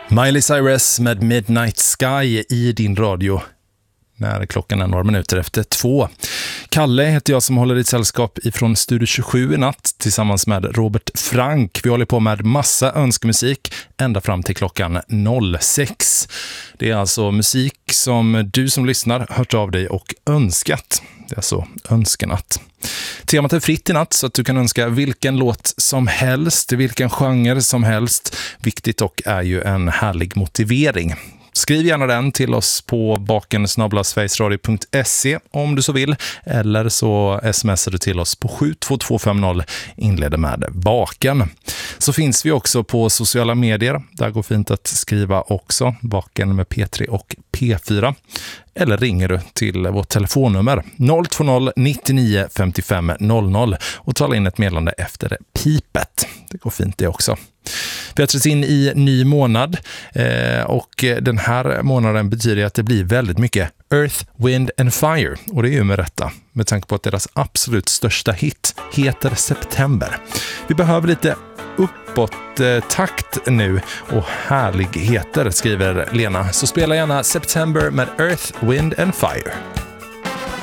Miley Cyrus med Midnight Sky i din radio när klockan är några minuter efter 2. Kalle heter jag som håller ditt sällskap ifrån Studio 27 i natt tillsammans med Robert Frank. Vi håller på med massa önskemusik ända fram till klockan 06. Det är alltså musik som du som lyssnar hört av dig och önskat. Det är alltså önskenatt. Temat är fritt i natt så att du kan önska vilken låt som helst, vilken genre som helst. Viktigt dock är ju en härlig motivering. Skriv gärna den till oss på baken@sverigesradio.se om du så vill. Eller så smsar du till oss på 72250, inleder med baken. Så finns vi också på sociala medier. Där går fint att skriva också. Baken med P3 och P4. Eller ringer du till vårt telefonnummer 020 99 55 00 och tala in ett meddelande efter pipet. Det går fint det också. Vi har trätt in i ny månad och den här månaden betyder att det blir väldigt mycket Earth, Wind and Fire. Och det är ju med rätta, med tanke på att deras absolut största hit heter September. Vi behöver lite uppåt takt nu och härligheter, skriver Lena. Så spela gärna September med Earth, Wind and Fire.